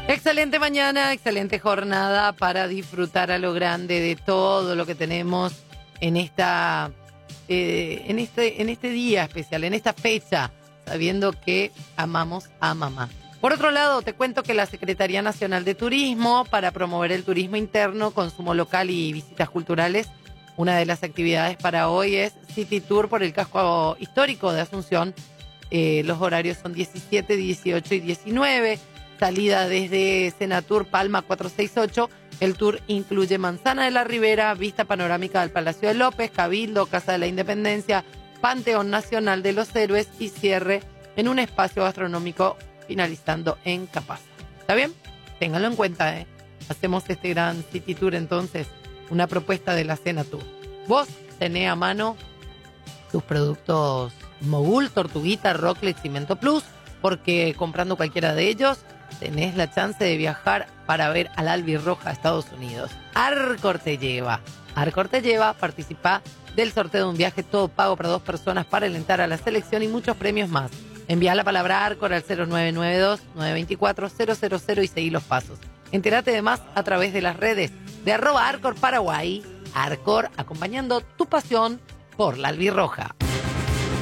Excelente mañana, excelente jornada para disfrutar a lo grande de todo lo que tenemos en en este día especial, en esta fecha, sabiendo que amamos a mamá. Por otro lado, te cuento que la Secretaría Nacional de Turismo, para promover el turismo interno, consumo local y visitas culturales, una de las actividades para hoy es City Tour por el casco histórico de Asunción. Los horarios son 17, 18 y 19. Salida desde Senatur Palma 468. El tour incluye Manzana de la Ribera, vista panorámica del Palacio de López, Cabildo, Casa de la Independencia, Panteón Nacional de los Héroes y cierre en un espacio gastronómico finalizando en Capaza. ¿Está bien? Ténganlo en cuenta, ¿eh? Hacemos este gran City Tour entonces, una propuesta de la Senatur. Vos tenés a mano tus productos Mogul, Tortuguita, Rocklet, Cimento Plus, porque comprando cualquiera de ellos tenés la chance de viajar para ver al Albirroja a Estados Unidos. Arcor te lleva. Arcor te lleva, participa del sorteo de un viaje todo pago para 2 personas para alentar a la selección y muchos premios más. Envía la palabra Arcor al 0992-924-000 y seguí los pasos. Entérate de más a través de las redes de @Arcor Paraguay. Arcor, acompañando tu pasión por la Albirroja.